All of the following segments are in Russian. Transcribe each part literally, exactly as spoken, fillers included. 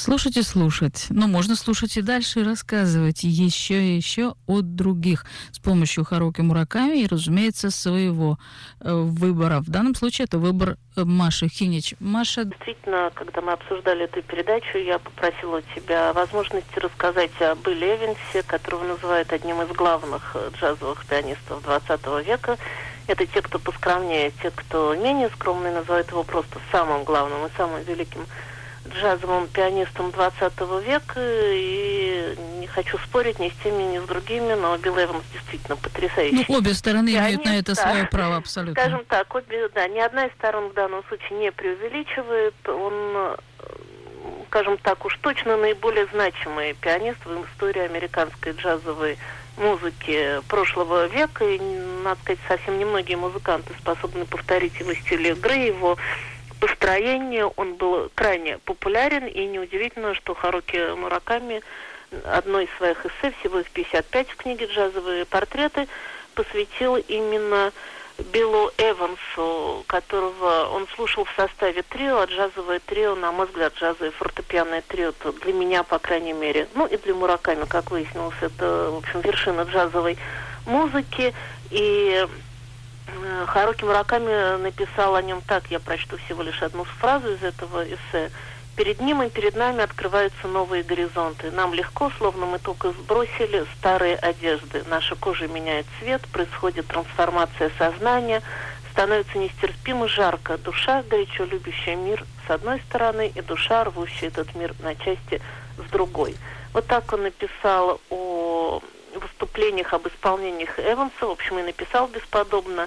Слушать и слушать. Но можно слушать и дальше, и рассказывать еще и еще от других с помощью Харуки Мураками и, разумеется, своего э, выбора. В данном случае это выбор э, Маши Хинич. Маша... Действительно, когда мы обсуждали эту передачу, я попросила у тебя возможности рассказать о Билли Эвансе, которого называют одним из главных джазовых пианистов двадцатого века. Это те, кто поскромнее, те, кто менее скромные, называют его просто самым главным и самым великим джазовым пианистом двадцатого века, и не хочу спорить ни с теми, ни с другими, но Билл Эванс действительно потрясающий. Ну, обе стороны пианист, имеют на это да. свое право абсолютно. Скажем так, обе, да, ни одна из сторон в данном случае не преувеличивает. Он, скажем так, уж точно наиболее значимый пианист в истории американской джазовой музыки прошлого века, и, надо сказать, совсем немногие музыканты способны повторить его стиль игры, его построение. Он был крайне популярен, и неудивительно, что Харуки Мураками одной из своих эссе, всего их пятьдесят пять в книге «Джазовые портреты», посвятил именно Биллу Эвансу, которого он слушал в составе трио, а джазовое трио, на мой взгляд, джазовое фортепианное трио, то для меня, по крайней мере, ну и для Мураками, как выяснилось, это, в общем, вершина джазовой музыки. И Харуки Мураками написал о нем так, я прочту всего лишь одну фразу из этого эссе. «Перед ним и перед нами открываются новые горизонты. Нам легко, словно мы только сбросили старые одежды. Наша кожа меняет цвет, происходит трансформация сознания, становится нестерпимо жарко. Душа, горячо любящая мир с одной стороны, и душа, рвущая этот мир на части с другой». Вот так он написал о выступлениях, об исполнениях Эванса, в общем, и написал бесподобно.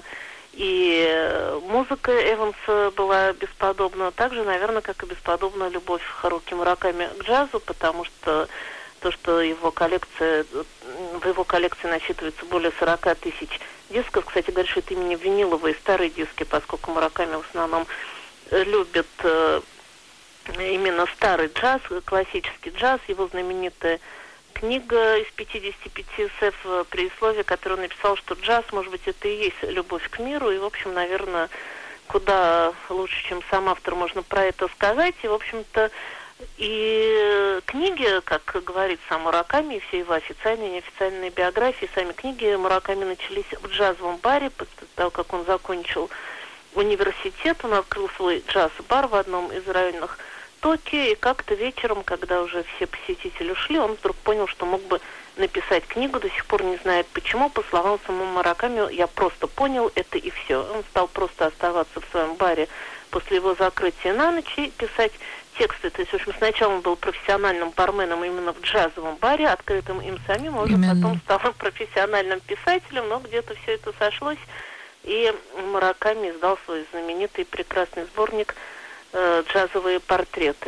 И музыка Эванса была бесподобна, так же, наверное, как и бесподобна любовь Харуки Мураками к джазу, потому что то, что его коллекция, в его коллекции насчитывается более сорок тысяч дисков. Кстати, говорят, что это именно виниловые старые диски, поскольку Мураками в основном любит именно старый джаз, классический джаз. Его знаменитая книга из пятидесяти пяти эссе в предисловии, которую он написал, что джаз, может быть, это и есть любовь к миру, и, в общем, наверное, куда лучше, чем сам автор, можно про это сказать. И, в общем-то, и книги, как говорит сам Мураками, и все его официальные и неофициальные биографии, сами книги Мураками начались в джазовом баре, после того, как он закончил университет, он открыл свой джаз-бар в одном из районных Токио, и как-то вечером, когда уже все посетители ушли, он вдруг понял, что мог бы написать книгу, до сих пор не знает почему. По словам самого Мураками, я просто понял это и все. Он стал просто оставаться в своем баре после его закрытия на ночь и писать тексты. То есть, в общем, сначала он был профессиональным барменом именно в джазовом баре, открытым им самим, а уже Именно. потом стал профессиональным писателем, но где-то все это сошлось, и Мураками издал свой знаменитый прекрасный сборник «Джазовые портреты».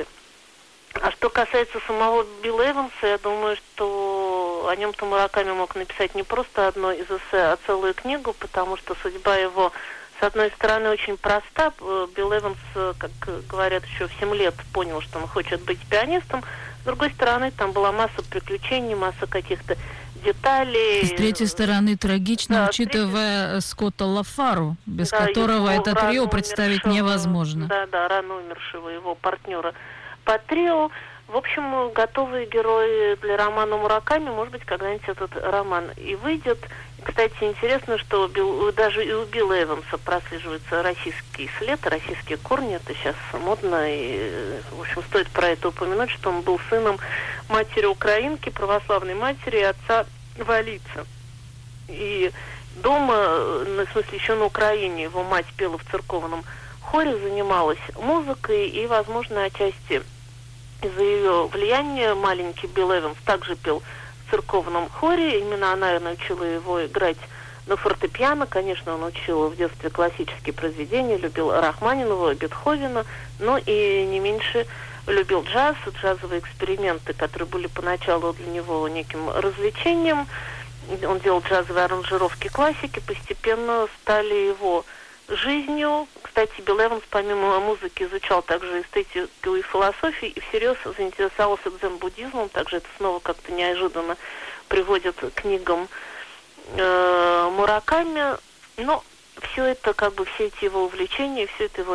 А что касается самого Билла Эванса, я думаю, что о нем-то Мураками мог написать не просто одно из эссе, а целую книгу, потому что судьба его, с одной стороны, очень проста. Билл Эванс, как говорят, еще в семь лет понял, что он хочет быть пианистом. С другой стороны, там была масса приключений, масса каких-то деталей. С третьей стороны, трагично, да, учитывая третьей... Скотта Лафару, без да, которого это трио представить умершего, невозможно. Да, да, рано умершего его партнера по трио. В общем, готовые герои для романа Мураками, может быть, когда-нибудь этот роман и выйдет. Кстати, интересно, что Билл, даже и у Билла Эванса прослеживается российский след, российские корни. Это сейчас модно, и, в общем, стоит про это упомянуть, что он был сыном матери-украинки, православной матери, и отца валийца. И дома, в смысле, еще на Украине, его мать пела в церковном хоре, занималась музыкой, и, возможно, отчасти из-за ее влияния маленький Билл Эванс также пел в церковном хоре. Именно она научила его играть на фортепиано. Конечно, он учил в детстве классические произведения, любил Рахманинова, Бетховена, но и не меньше любил джаз, джазовые эксперименты, которые были поначалу для него неким развлечением. Он делал джазовые аранжировки классики, постепенно стали его жизнью. Кстати, Билл Эванс помимо музыки изучал также эстетику и философию и всерьез заинтересовался дзен-буддизмом. Также это снова как-то неожиданно приводит к книгам э, Мураками. Но все это, как бы, все эти его увлечения, все это его